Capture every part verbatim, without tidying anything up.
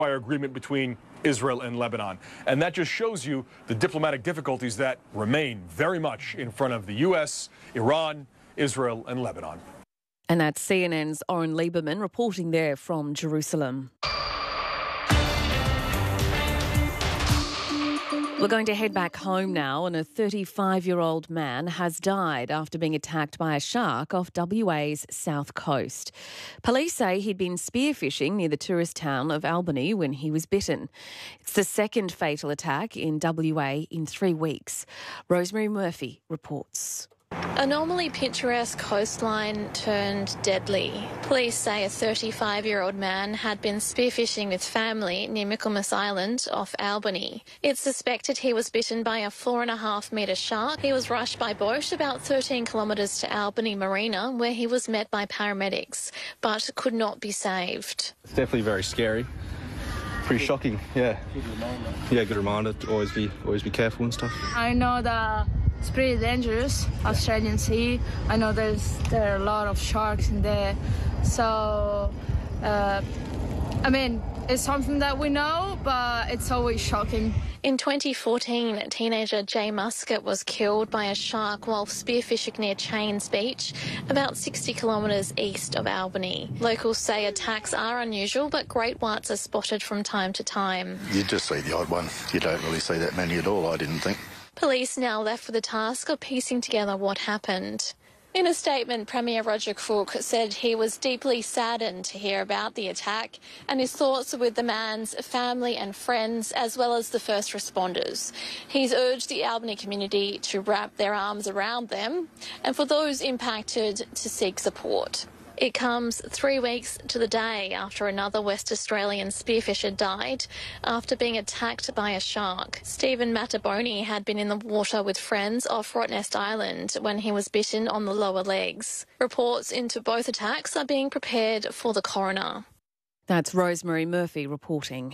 ceasefire agreement between Israel and Lebanon. And that just shows you the diplomatic difficulties that remain very much in front of the U S, Iran, Israel and Lebanon. And that's C N N's Oren Lieberman reporting there from Jerusalem. We're going to head back home now, and a thirty-five-year-old man has died after being attacked by a shark off W A's south coast. Police say he'd been spearfishing near the tourist town of Albany when he was bitten. It's the second fatal attack in W A in three weeks. Rosemary Murphy reports. A normally picturesque coastline turned deadly. Police say a thirty-five-year-old man had been spearfishing with family near Michaelmas Island off Albany. It's suspected he was bitten by a four and a half metre shark. He was rushed by boat about thirteen kilometres to Albany Marina, where he was met by paramedics, but could not be saved. It's definitely very scary. Pretty shocking, yeah. Yeah, good reminder to always be always be careful and stuff. I know that it's pretty dangerous, Australian Sea. I know there's there are a lot of sharks in there. So, uh, I mean, it's something that we know, but it's always shocking. In twenty fourteen, teenager Jay Muscat was killed by a shark while spearfishing near Chains Beach, about sixty kilometres east of Albany. Locals say attacks are unusual, but great whites are spotted from time to time. You just see the odd one. You don't really see that many at all, I didn't think. Police now left with the task of piecing together what happened. In a statement, Premier Roger Cook said he was deeply saddened to hear about the attack, and his thoughts are with the man's family and friends, as well as the first responders. He's urged the Albany community to wrap their arms around them, and for those impacted to seek support. It comes three weeks to the day after another West Australian spearfisher died after being attacked by a shark. Stephen Mataboni had been in the water with friends off Rottnest Island when he was bitten on the lower legs. Reports into both attacks are being prepared for the coroner. That's Rosemary Murphy reporting.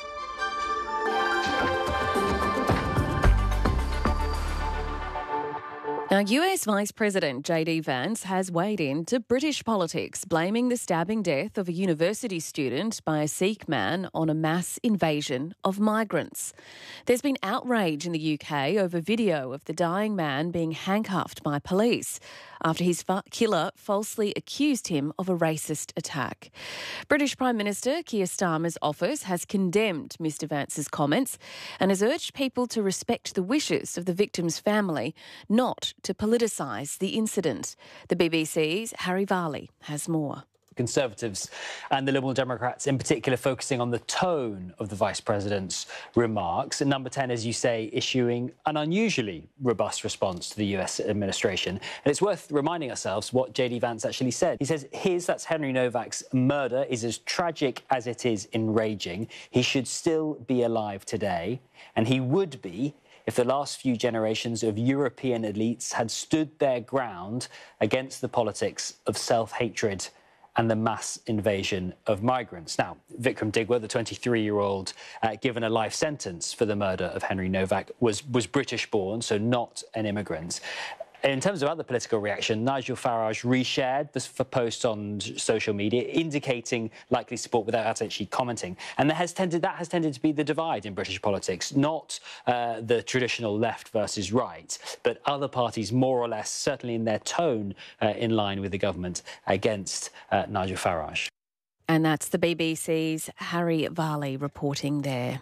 Now, U S Vice President J D Vance has weighed into British politics, blaming the stabbing death of a university student by a Sikh man on a mass invasion of migrants. There's been outrage in the U K over video of the dying man being handcuffed by police after his fa- killer falsely accused him of a racist attack. British Prime Minister Keir Starmer's office has condemned Mr Vance's comments and has urged people to respect the wishes of the victim's family, not to politicise the incident. The B B C's Harry Varley has more. Conservatives and the Liberal Democrats in particular focusing on the tone of the Vice President's remarks. And Number ten, as you say, issuing an unusually robust response to the U S administration. And it's worth reminding ourselves what J D Vance actually said. He says his, that's Henry Novak's, murder is as tragic as it is enraging. He should still be alive today, and he would be if the last few generations of European elites had stood their ground against the politics of self-hatred and the mass invasion of migrants. Now, Vikram Digwa, the twenty-three-year-old uh, given a life sentence for the murder of Henry Novak, was, was British-born, so not an immigrant. In terms of other political reaction, Nigel Farage reshared this post on social media, indicating likely support without actually commenting. And that has tended, that has tended to be the divide in British politics, not uh, the traditional left versus right, but other parties more or less, certainly in their tone, uh, in line with the government against uh, Nigel Farage. And that's the B B C's Harry Varley reporting there.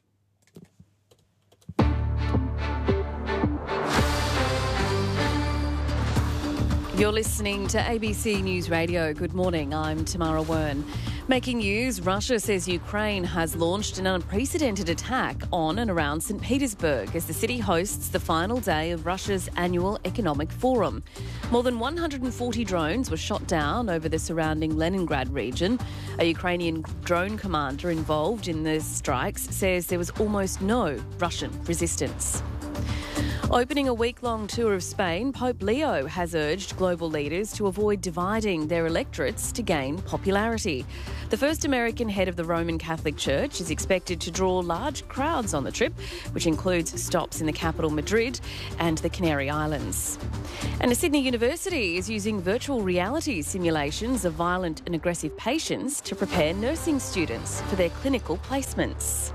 You're listening to A B C News Radio. Good morning, I'm Tamara Wern. Making news, Russia says Ukraine has launched an unprecedented attack on and around Saint Petersburg as the city hosts the final day of Russia's annual economic forum. More than one hundred forty drones were shot down over the surrounding Leningrad region. A Ukrainian drone commander involved in the strikes says there was almost no Russian resistance. Opening a week-long tour of Spain, Pope Leo has urged global leaders to avoid dividing their electorates to gain popularity. The first American head of the Roman Catholic Church is expected to draw large crowds on the trip, which includes stops in the capital, Madrid, and the Canary Islands. And a Sydney University is using virtual reality simulations of violent and aggressive patients to prepare nursing students for their clinical placements.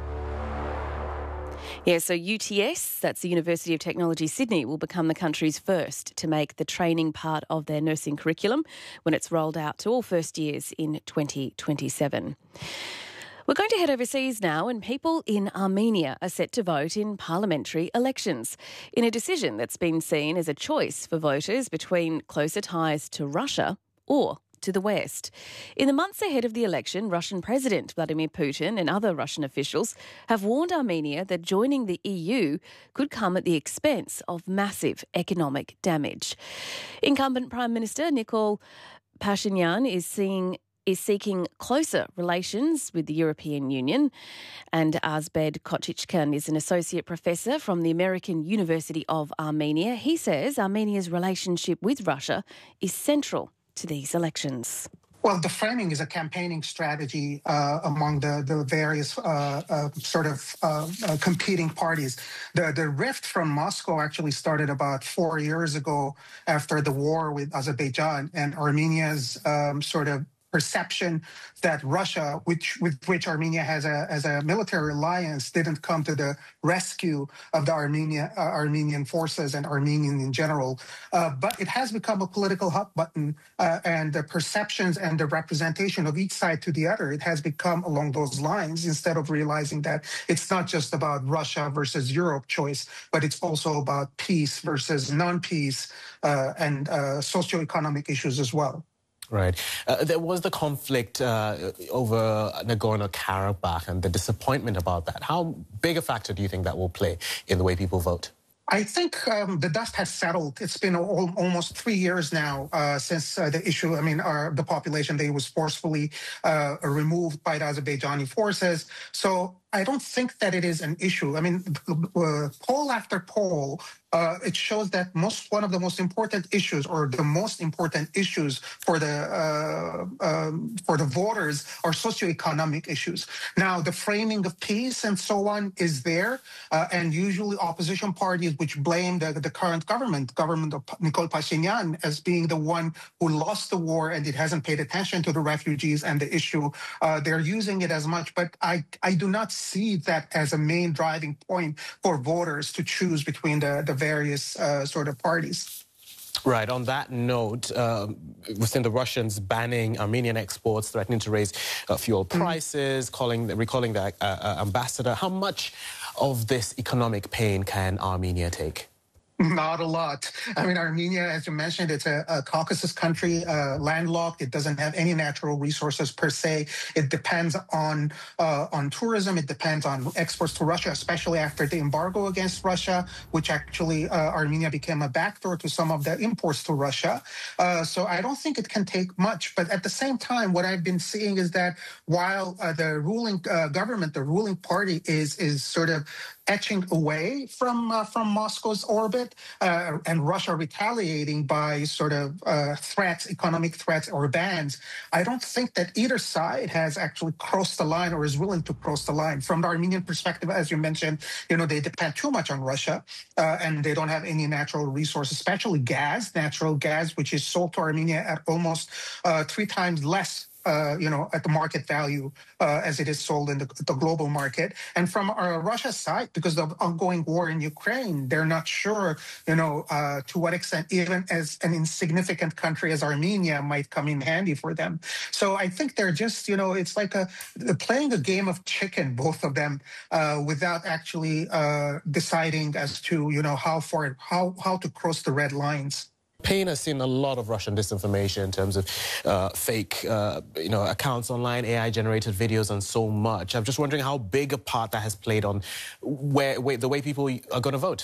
Yeah, so U T S, that's the University of Technology Sydney, will become the country's first to make the training part of their nursing curriculum when it's rolled out to all first years in twenty twenty-seven. We're going to head overseas now, and people in Armenia are set to vote in parliamentary elections in a decision that's been seen as a choice for voters between closer ties to Russia or to the West. In the months ahead of the election, Russian President Vladimir Putin and other Russian officials have warned Armenia that joining the E U could come at the expense of massive economic damage. Incumbent Prime Minister Nikol Pashinyan is seeing is seeking closer relations with the European Union, and Azbed Kochichkan is an associate professor from the American University of Armenia. He says Armenia's relationship with Russia is central to these elections. Well, the framing is a campaigning strategy uh, among the, the various uh, uh, sort of uh, uh, competing parties. The, the rift from Moscow actually started about four years ago after the war with Azerbaijan, and Armenia's um, sort of perception that Russia, which with which Armenia has a as a military alliance, didn't come to the rescue of the Armenia uh, Armenian forces and Armenian in general. Uh, but it has become a political hot button, uh, and the perceptions and the representation of each side to the other, it has become along those lines, instead of realizing that it's not just about Russia versus Europe choice, but it's also about peace versus non-peace uh, and uh, socioeconomic issues as well. Right. Uh, there was the conflict uh, over Nagorno-Karabakh and the disappointment about that. How big a factor do you think that will play in the way people vote? I think um, the dust has settled. It's been al- almost three years now uh, since uh, the issue, I mean, uh, the population day was forcefully uh, removed by the Azerbaijani forces. So I don't think that it is an issue. I mean, uh, poll after poll, uh, it shows that most one of the most important issues, or the most important issues for the uh, um, for the voters, are socioeconomic issues. Now, the framing of peace and so on is there, uh, and usually opposition parties which blame the, the current government, government of Nikol Pashinyan, as being the one who lost the war and it hasn't paid attention to the refugees and the issue. Uh, they're using it as much, but I I do not see that as a main driving point for voters to choose between the, the various uh, sort of parties. Right. On that note, uh, we've seen the Russians banning Armenian exports, threatening to raise uh, fuel prices, mm. calling, recalling the uh, uh, ambassador. How much of this economic pain can Armenia take? Not a lot. I mean, Armenia, as you mentioned, it's a, a Caucasus country, uh, landlocked. It doesn't have any natural resources per se. It depends on uh, on tourism. It depends on exports to Russia, especially after the embargo against Russia, which actually uh, Armenia became a backdoor to some of the imports to Russia. Uh, so I don't think it can take much. But at the same time, what I've been seeing is that while uh, the ruling uh, government, the ruling party is is sort of etching away from uh, from Moscow's orbit, uh, and Russia retaliating by sort of uh, threats, economic threats or bans, I don't think that either side has actually crossed the line or is willing to cross the line. From the Armenian perspective, as you mentioned, you know, they depend too much on Russia, uh, and they don't have any natural resources, especially gas, natural gas, which is sold to Armenia at almost uh, three times less Uh, you know, at the market value uh, as it is sold in the, the global market. And from uh, Russia's side, because of the ongoing war in Ukraine, they're not sure, you know, uh, to what extent even as an insignificant country as Armenia might come in handy for them. So I think they're just, you know, it's like a playing a game of chicken, both of them, uh, without actually uh, deciding as to, you know, how far, how, how to cross the red lines. Payne has seen a lot of Russian disinformation in terms of uh, fake, uh, you know, accounts online, A I-generated videos, and so much. I'm just wondering how big a part that has played on where, where the way people are going to vote.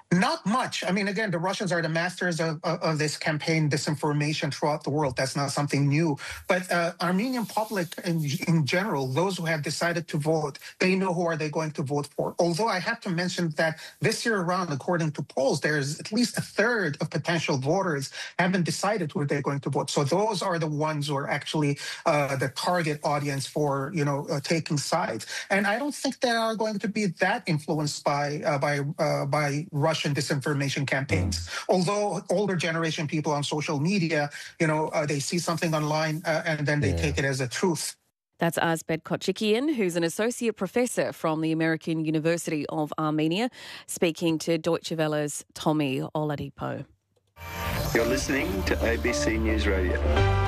Not much. I mean, again, the Russians are the masters of, of, of this campaign disinformation throughout the world. That's not something new. But uh, Armenian public in, in general, those who have decided to vote, they know who are they going to vote for. Although I have to mention that this year around, according to polls, there's at least a third of potential voters haven't decided who they're going to vote. So those are the ones who are actually uh, the target audience for, you know, uh, taking sides. And I don't think they are going to be that influenced by uh, by uh, by Russia disinformation campaigns. Although older generation people on social media, you know, uh, they see something online uh, and then they yeah. take it as a truth. That's Azbed Kochikian, who's an associate professor from the American University of Armenia, speaking to Deutsche Welle's Tommy Oladipo. You're listening to A B C News Radio.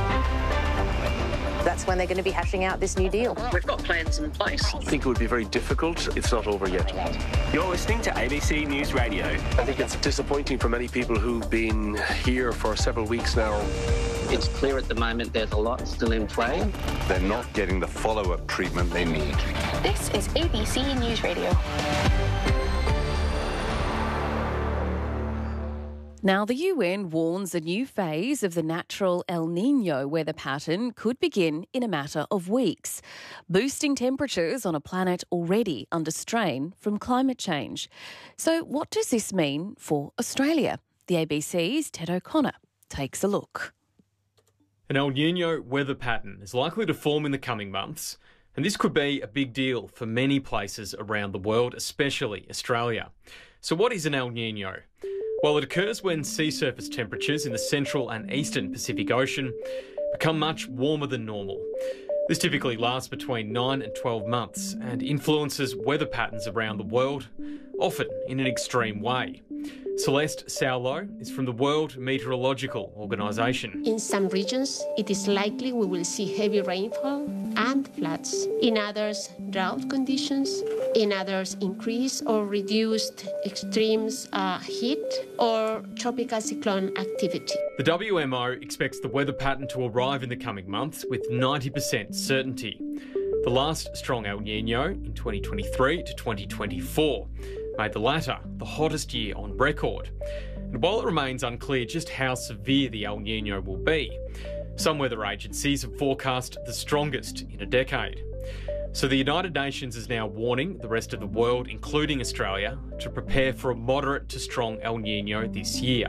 That's when they're going to be hashing out this new deal. We've got plans in place. I think it would be very difficult. It's not over yet. You're listening to A B C News Radio. I think it's disappointing for many people who've been here for several weeks now. It's clear at the moment there's a lot still in play. They're not getting the follow-up treatment they need. This is A B C News Radio. Now, the U N warns a new phase of the natural El Niño weather pattern could begin in a matter of weeks, boosting temperatures on a planet already under strain from climate change. So what does this mean for Australia? The A B C's Ted O'Connor takes a look. An El Niño weather pattern is likely to form in the coming months, and this could be a big deal for many places around the world, especially Australia. So what is an El Niño? Well, it occurs when sea surface temperatures in the central and eastern Pacific Ocean become much warmer than normal. This typically lasts between nine and twelve months and influences weather patterns around the world, often in an extreme way. Celeste Saulo is from the World Meteorological Organization. In some regions, it is likely we will see heavy rainfall and floods. In others, drought conditions. In others, increased or reduced extremes uh, heat or tropical cyclone activity. The W M O expects the weather pattern to arrive in the coming months with ninety percent certainty. The last strong El Niño in twenty twenty-three to twenty twenty-four made the latter the hottest year on record. And while it remains unclear just how severe the El Niño will be, some weather agencies have forecast the strongest in a decade. So the United Nations is now warning the rest of the world, including Australia, to prepare for a moderate to strong El Niño this year.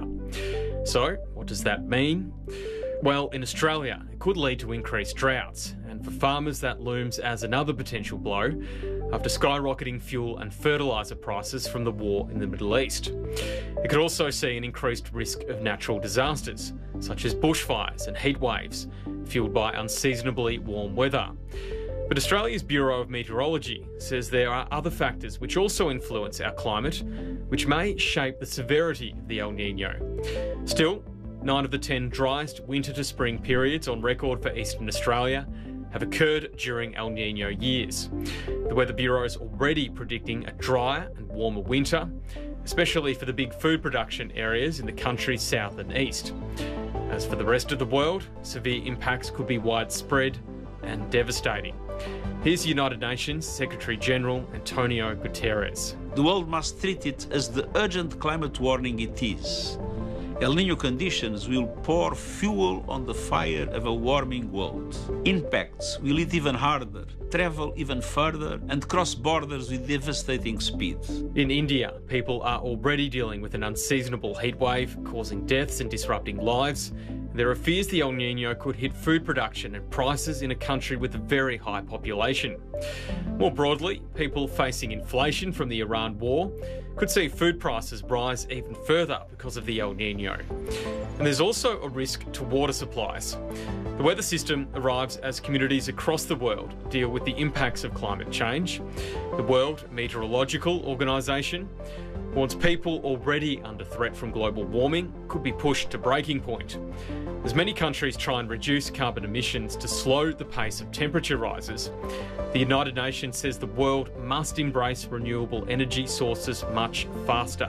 So what does that mean? Well, in Australia, it could lead to increased droughts, and for farmers that looms as another potential blow after skyrocketing fuel and fertiliser prices from the war in the Middle East. It could also see an increased risk of natural disasters, such as bushfires and heat waves, fuelled by unseasonably warm weather. But Australia's Bureau of Meteorology says there are other factors which also influence our climate, which may shape the severity of the El Niño. Still, nine of the ten driest winter to spring periods on record for eastern Australia have occurred during El Niño years. The Weather Bureau is already predicting a drier and warmer winter, especially for the big food production areas in the country's south and east. As for the rest of the world, severe impacts could be widespread and devastating. Here's United Nations Secretary-General Antonio Guterres. The world must treat it as the urgent climate warning it is. El Niño conditions will pour fuel on the fire of a warming world. Impacts will hit even harder, travel even further, and cross borders with devastating speed. In India, people are already dealing with an unseasonable heatwave, causing deaths and disrupting lives. There are fears the El Niño could hit food production and prices in a country with a very high population. More broadly, people facing inflation from the Iran war could see food prices rise even further because of the El Niño. And there's also a risk to water supplies. The weather system arrives as communities across the world deal with the impacts of climate change. The World Meteorological Organization warns people already under threat from global warming could be pushed to breaking point. As many countries try and reduce carbon emissions to slow the pace of temperature rises, the United Nations says the world must embrace renewable energy sources much faster.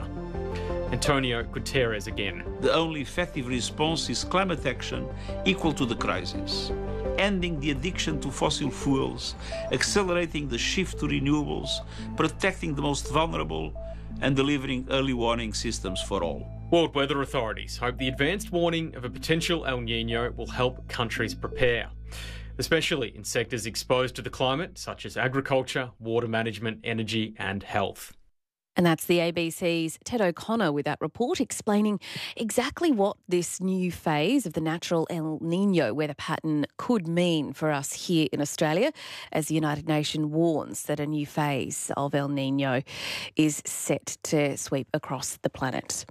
Antonio Guterres again. The only effective response is climate action equal to the crisis. Ending the addiction to fossil fuels, accelerating the shift to renewables, protecting the most vulnerable, and delivering early warning systems for all. World weather authorities hope the advanced warning of a potential El Niño will help countries prepare, especially in sectors exposed to the climate, such as agriculture, water management, energy and health. And that's the A B C's Ted O'Connor with that report explaining exactly what this new phase of the natural El Niño weather pattern could mean for us here in Australia, as the United Nations warns that a new phase of El Niño is set to sweep across the planet.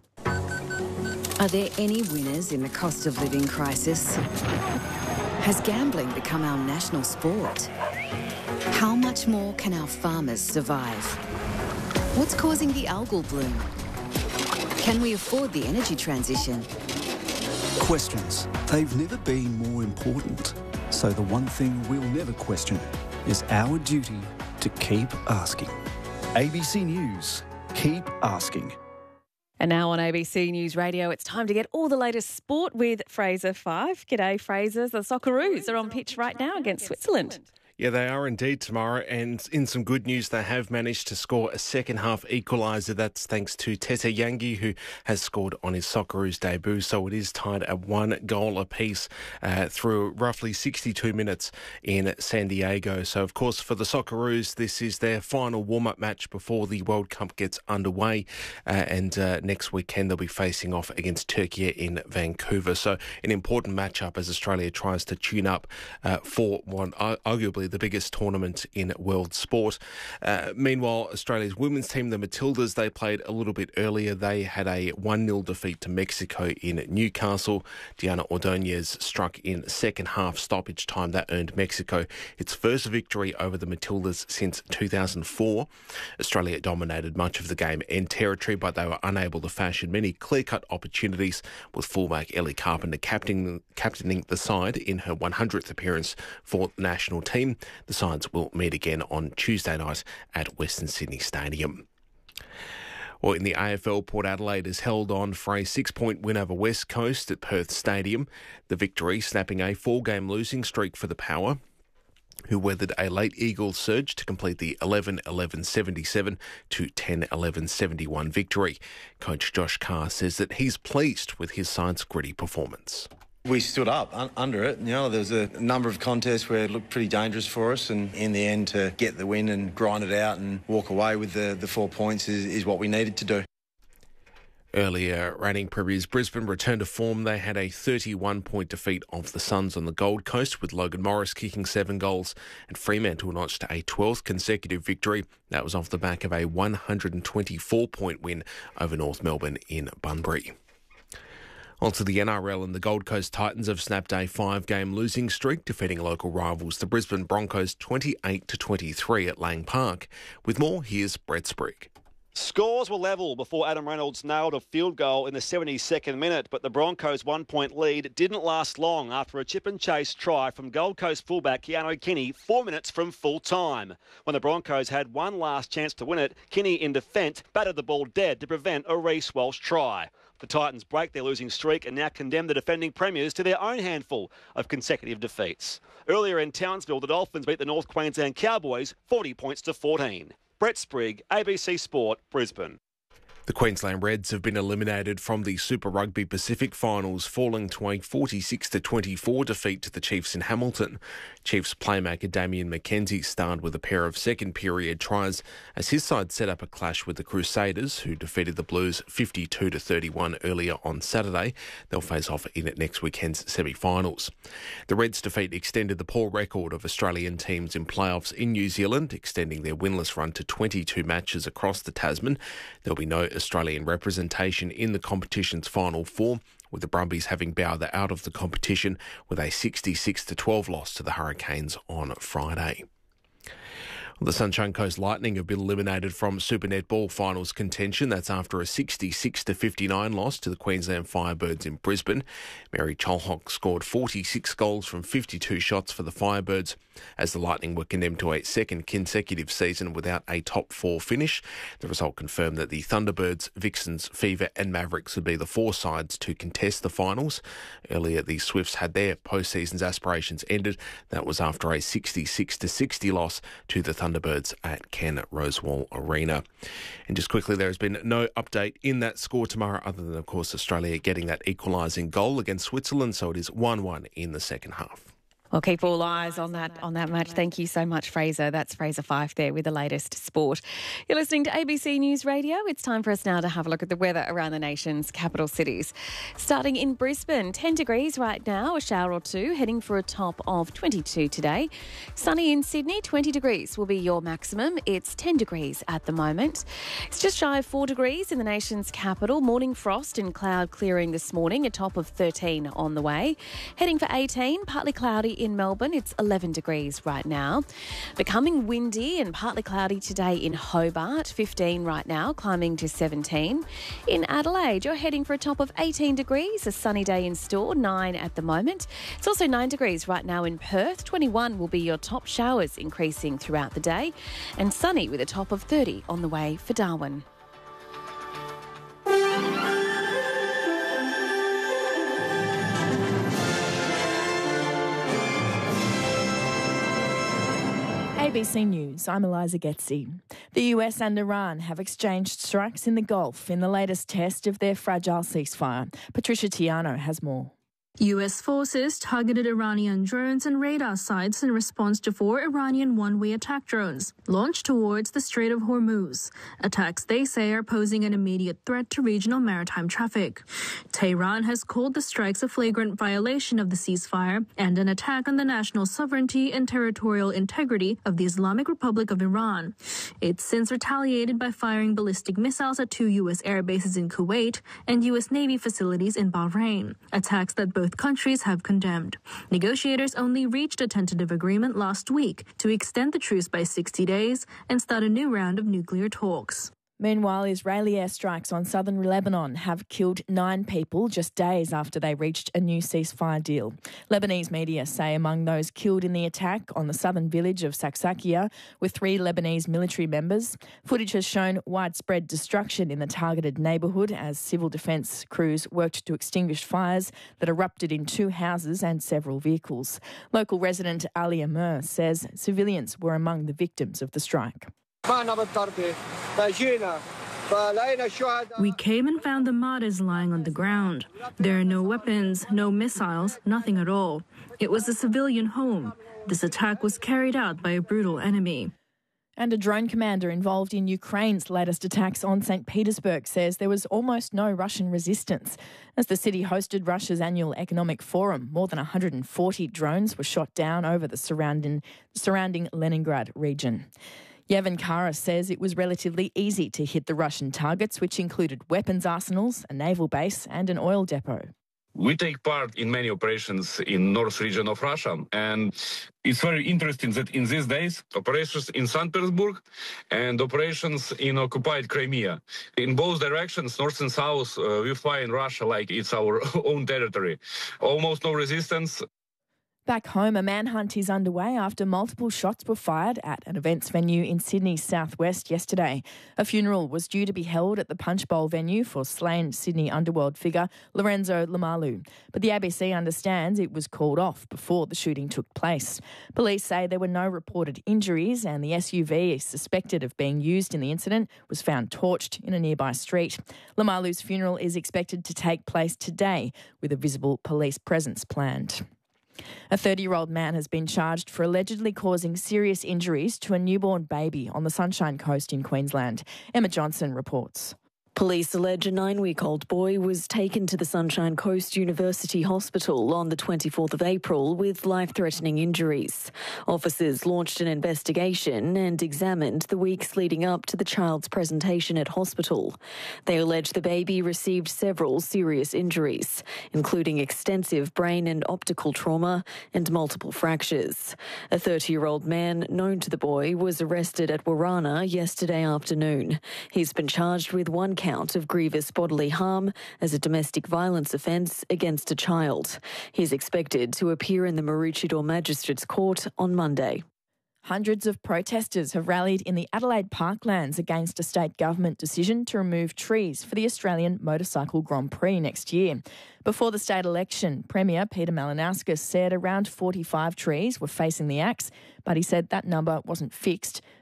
Are there any winners in the cost of living crisis? Has gambling become our national sport? How much more can our farmers survive? What's causing the algal bloom? Can we afford the energy transition? Questions. They've never been more important. So the one thing we'll never question is our duty to keep asking. A B C News. Keep asking. And now on A B C News Radio, it's time to get all the latest sport with Fraser Fife. G'day, Fraser. The Socceroos are on pitch right now against Switzerland. Yeah, they are indeed tomorrow, and in some good news, they have managed to score a second-half equaliser. That's thanks to Tete Yangi, who has scored on his Socceroos debut, so it is tied at one goal apiece uh, through roughly sixty-two minutes in San Diego. So, of course, for the Socceroos, this is their final warm-up match before the World Cup gets underway, uh, and uh, next weekend they'll be facing off against Turkey in Vancouver. So, an important matchup as Australia tries to tune up uh, for one, uh, arguably the biggest tournament in world sport. Uh, meanwhile, Australia's women's team, the Matildas, they played a little bit earlier. They had a one nil defeat to Mexico in Newcastle. Diana Ordonez struck in second half stoppage time. That earned Mexico its first victory over the Matildas since two thousand four. Australia dominated much of the game and territory, but they were unable to fashion many clear-cut opportunities, with fullback Ellie Carpenter captaining, captaining the side in her one hundredth appearance for the national team. The sides will meet again on Tuesday night at Western Sydney Stadium. Well, in the A F L, Port Adelaide is held on for a six-point win over West Coast at Perth Stadium. The victory snapping a four-game losing streak for the Power, who weathered a late Eagles surge to complete the eleven eleven seventy-seven to ten eleven seventy-one victory. Coach Josh Carr says that he's pleased with his side's gritty performance. We stood up un- under it. You know, there was a number of contests where it looked pretty dangerous for us, and in the end, to get the win and grind it out and walk away with the, the four points is, is what we needed to do. Earlier, reigning premiers Brisbane returned to form. They had a thirty-one point defeat of the Suns on the Gold Coast, with Logan Morris kicking seven goals, and Fremantle notched a twelfth consecutive victory. That was off the back of a one hundred twenty-four point win over North Melbourne in Bunbury. Onto the N R L, and the Gold Coast Titans have snapped a five-game losing streak, defeating local rivals the Brisbane Broncos twenty-eight to twenty-three at Lang Park. With more, here's Brett Sprigg. Scores were level before Adam Reynolds nailed a field goal in the seventy-second minute, but the Broncos' one-point lead didn't last long after a chip and chase try from Gold Coast fullback Keanu Kinney four minutes from full time. When the Broncos had one last chance to win it, Kinney in defence batted the ball dead to prevent a Reece Walsh try. The Titans break their losing streak and now condemn the defending premiers to their own handful of consecutive defeats. Earlier in Townsville, the Dolphins beat the North Queensland Cowboys forty points to fourteen. Brett Sprigg, A B C Sport, Brisbane. The Queensland Reds have been eliminated from the Super Rugby Pacific Finals, falling to a forty-six to twenty-four defeat to the Chiefs in Hamilton. Chiefs playmaker Damien McKenzie starred with a pair of second-period tries as his side set up a clash with the Crusaders, who defeated the Blues fifty-two to thirty-one earlier on Saturday. They'll face off in next weekend's semi-finals. The Reds' defeat extended the poor record of Australian teams in playoffs in New Zealand, extending their winless run to twenty-two matches across the Tasman. There'll be no Australian representation in the competition's final four, with the Brumbies having bowed out of the competition with a sixty-six to twelve loss to the Hurricanes on Friday. The Sunshine Coast Lightning have been eliminated from Super Netball finals contention. That's after a sixty-six to fifty-nine loss to the Queensland Firebirds in Brisbane. Mary Cholhock scored forty-six goals from fifty-two shots for the Firebirds, as the Lightning were condemned to a second consecutive season without a top four finish. The result confirmed that the Thunderbirds, Vixens, Fever and Mavericks would be the four sides to contest the finals. Earlier, the Swifts had their postseason's aspirations ended. That was after a sixty-six to sixty loss to the Thunderbirds Thunderbirds at Ken Rosewall Arena. And just quickly, there has been no update in that score tomorrow other than, of course, Australia getting that equalising goal against Switzerland, so it is one one in the second half. We'll keep all eyes on that on that match. Thank you so much, Fraser. That's Fraser Fife there with the latest sport. You're listening to A B C News Radio. It's time for us now to have a look at the weather around the nation's capital cities. Starting in Brisbane, ten degrees right now, a shower or two, heading for a top of twenty-two today. Sunny in Sydney, twenty degrees will be your maximum. It's ten degrees at the moment. It's just shy of four degrees in the nation's capital. Morning frost and cloud clearing this morning, a top of thirteen on the way. Heading for eighteen, partly cloudy in Melbourne. It's eleven degrees right now. Becoming windy and partly cloudy today in Hobart, fifteen right now, climbing to seventeen. In Adelaide, you're heading for a top of eighteen degrees, a sunny day in store, nine at the moment. It's also nine degrees right now in Perth. twenty-one will be your top, showers increasing throughout the day, and sunny with a top of thirty on the way for Darwin. A B C News, I'm Eliza Getzi. The U S and Iran have exchanged strikes in the Gulf in the latest test of their fragile ceasefire. Patricia Tiano has more. U S forces targeted Iranian drones and radar sites in response to four Iranian one-way attack drones launched towards the Strait of Hormuz. Attacks they say are posing an immediate threat to regional maritime traffic. Tehran has called the strikes a flagrant violation of the ceasefire and an attack on the national sovereignty and territorial integrity of the Islamic Republic of Iran. It's since retaliated by firing ballistic missiles at two U S air bases in Kuwait and U S Navy facilities in Bahrain, attacks that both Both countries have condemned. Negotiators only reached a tentative agreement last week to extend the truce by sixty days and start a new round of nuclear talks. Meanwhile, Israeli airstrikes on southern Lebanon have killed nine people just days after they reached a new ceasefire deal. Lebanese media say among those killed in the attack on the southern village of Saksakia were three Lebanese military members. Footage has shown widespread destruction in the targeted neighbourhood as civil defence crews worked to extinguish fires that erupted in two houses and several vehicles. Local resident Ali Amr says civilians were among the victims of the strike. We came and found the martyrs lying on the ground. There are no weapons, no missiles, nothing at all. It was a civilian home. This attack was carried out by a brutal enemy. And a drone commander involved in Ukraine's latest attacks on Saint Petersburg says there was almost no Russian resistance. As the city hosted Russia's annual economic forum, more than one hundred forty drones were shot down over the surrounding, surrounding Leningrad region. Yevhen Kara says it was relatively easy to hit the Russian targets, which included weapons arsenals, a naval base and an oil depot. We take part in many operations in north region of Russia, and it's very interesting that in these days, operations in Saint Petersburg and operations in occupied Crimea. In both directions, north and south, uh, we fly in Russia like it's our own territory. Almost no resistance. Back home, a manhunt is underway after multiple shots were fired at an events venue in Sydney's southwest yesterday. A funeral was due to be held at the Punch Bowl venue for slain Sydney underworld figure Lorenzo Lamalu. But the A B C understands it was called off before the shooting took place. Police say there were no reported injuries and the S U V suspected of being used in the incident was found torched in a nearby street. Lamalu's funeral is expected to take place today with a visible police presence planned. A thirty-year-old man has been charged for allegedly causing serious injuries to a newborn baby on the Sunshine Coast in Queensland. Emma Johnson reports. Police allege a nine-week-old boy was taken to the Sunshine Coast University Hospital on the twenty-fourth of April with life-threatening injuries. Officers launched an investigation and examined the weeks leading up to the child's presentation at hospital. They allege the baby received several serious injuries, including extensive brain and optical trauma and multiple fractures. A thirty-year-old man known to the boy was arrested at Warana yesterday afternoon. He's been charged with one count of grievous bodily harm as a domestic violence offence against a child. He's expected to appear in the Maroochydore Magistrates Court on Monday. Hundreds of protesters have rallied in the Adelaide Parklands against a state government decision to remove trees for the Australian Motorcycle Grand Prix next year. Before the state election, Premier Peter Malinauskas said around forty-five trees were facing the axe, but he said that number wasn't fixed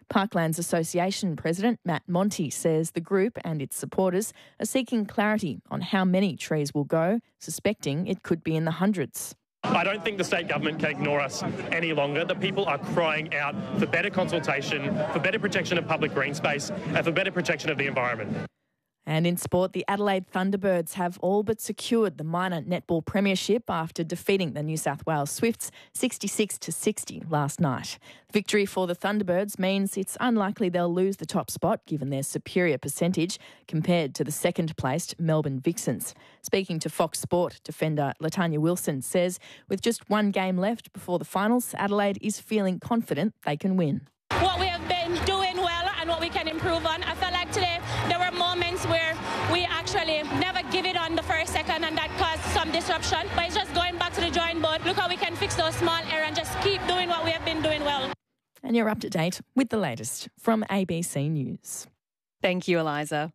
Parklands Association President Matt Monti says the group and its supporters are seeking clarity on how many trees will go, suspecting it could be in the hundreds. I don't think the state government can ignore us any longer. The people are crying out for better consultation, for better protection of public green space and for better protection of the environment. And in sport, the Adelaide Thunderbirds have all but secured the minor netball premiership after defeating the New South Wales Swifts sixty-six to sixty last night. Victory for the Thunderbirds means it's unlikely they'll lose the top spot given their superior percentage compared to the second-placed Melbourne Vixens. Speaking to Fox Sport, defender Latanya Wilson says with just one game left before the finals, Adelaide is feeling confident they can win. What we have been doing well and what we can improve on, I felt like today there were moments where we actually never give it on the first second and that caused some disruption. But it's just going back to the drawing board. Look how we can fix those small errors and just keep doing what we have been doing well. And you're up to date with the latest from A B C News. Thank you, Eliza.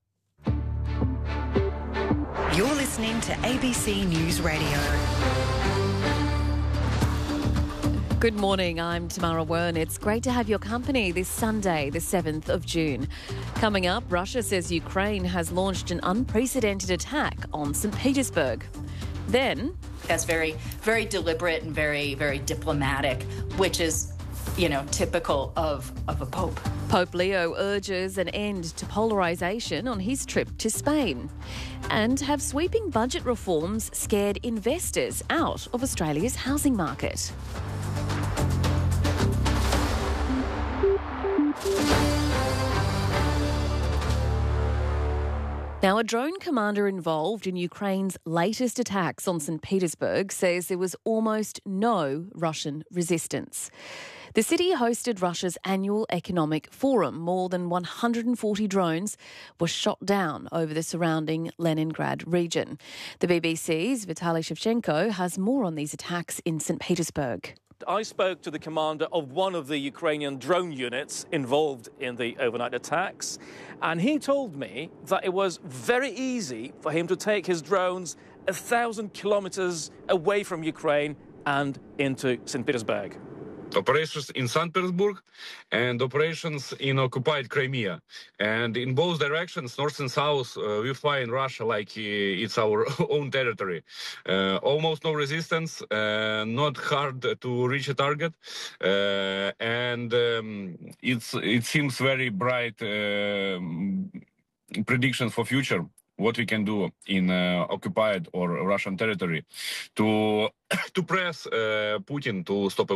You're listening to A B C News Radio. Good morning, I'm Tamara Wern. It's great to have your company this Sunday, the seventh of June. Coming up, Russia says Ukraine has launched an unprecedented attack on Saint Petersburg. Then... That's very, very deliberate and very, very diplomatic, which is, you know, typical of, of a pope. Pope Leo urges an end to polarisation on his trip to Spain. And have sweeping budget reforms scared investors out of Australia's housing market? Now, a drone commander involved in Ukraine's latest attacks on Saint Petersburg says there was almost no Russian resistance. The city hosted Russia's annual economic forum. More than one hundred forty drones were shot down over the surrounding Leningrad region. The B B C's Vitaly Shevchenko has more on these attacks in Saint Petersburg. I spoke to the commander of one of the Ukrainian drone units involved in the overnight attacks, and he told me that it was very easy for him to take his drones a thousand kilometers away from Ukraine and into Saint Petersburg. Operations in Saint Petersburg and operations in occupied Crimea. And in both directions, north and south, uh, we fly in Russia like uh, it's our own territory. Uh, almost no resistance, uh, not hard to reach a target. Uh, and um, it's it seems very bright uh, predictions for future. What we can do in uh, occupied or Russian territory to to press uh, Putin to stop a